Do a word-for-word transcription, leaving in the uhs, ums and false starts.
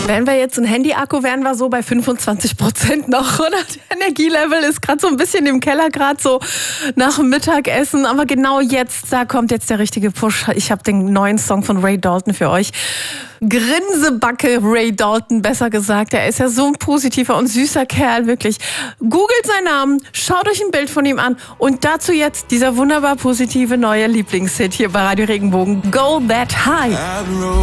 Wären wir jetzt ein Handy-Akku, wären wir so bei fünfundzwanzig Prozent noch, oder? Der Energielevel ist gerade so ein bisschen im Keller, gerade so nach dem Mittagessen. Aber genau jetzt, da kommt jetzt der richtige Push. Ich habe den neuen Song von Ray Dalton für euch. Grinsebacke Ray Dalton, besser gesagt. Er ist ja so ein positiver und süßer Kerl, wirklich. Googelt seinen Namen, schaut euch ein Bild von ihm an und dazu jetzt dieser wunderbar positive neue Lieblingshit hier bei Radio Regenbogen. Go That High.